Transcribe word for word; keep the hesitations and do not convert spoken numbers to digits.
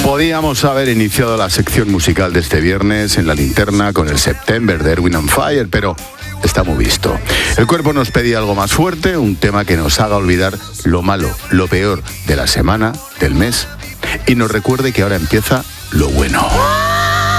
Podíamos haber iniciado la sección musical de este viernes en la linterna con el September de Erwin and Fire, pero está muy visto. El cuerpo nos pedía algo más fuerte, un tema que nos haga olvidar lo malo, lo peor de la semana, del mes, y nos recuerde que ahora empieza lo bueno.